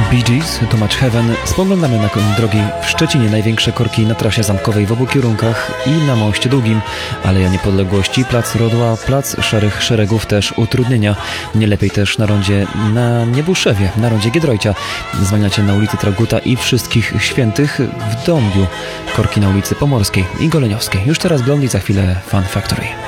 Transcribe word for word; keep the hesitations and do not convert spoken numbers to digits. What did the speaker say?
Bee Gees, Too Much Heaven. Spoglądamy na drogi w Szczecinie, największe korki na trasie zamkowej w obu kierunkach i na Moście Długim. Aleja Niepodległości, Plac Rodła, Plac Szarych Szeregów też utrudnienia. Nie lepiej też na rondzie na Niebuszewie, na rondzie Giedroycia. Zwalniacie na ulicy Traguta i Wszystkich Świętych w Dąbiu. Korki na ulicy Pomorskiej i Goleniowskiej. Już teraz Blondie, za chwilę Fun Factory.